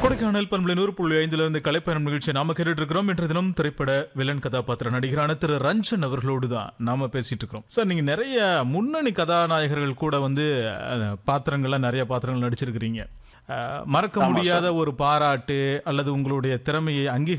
கொடைக்கானல் பண்பலை 100.5 கலைப்பயணம் நிகழ்ச்சி நாம கேட்டுட்டு இருக்கிறோம். இன்றைய தினம் திரைப்பட வில்லன் கதாபாத்திர நடிகரான திரு ரஞ்சன் அவர்களோடு தான் நாம பேசிட்டு இருக்கிறோம். சார், நீங்க நிறைய முன்னணி கதாநாயகர்கள் கூட வந்து நிறைய பாத்திரங்கள் நடிச்சிருக்கிறீங்க. மறக்க முடியாத ஒரு பாராட்டு அல்லது உங்களுடைய திறமையை